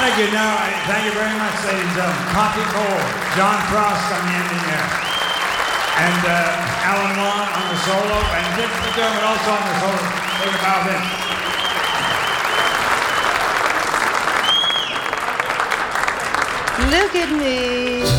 Thank you. Now, thank you very much, ladies and gentlemen. Coffee Cole, John Frost on the ending there, and Alan Long on the solo, and Vince McDermott also on the solo. Take a bow, Vince. Look at me.